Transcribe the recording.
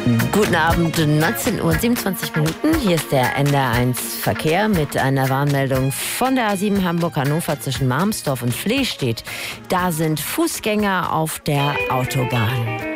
Guten Abend, 19:27 Uhr. Hier ist der NDR1 Verkehr mit einer Warnmeldung von der A7 Hamburg-Hannover zwischen Marmsdorf und Flehstedt. Da sind Fußgänger auf der Autobahn.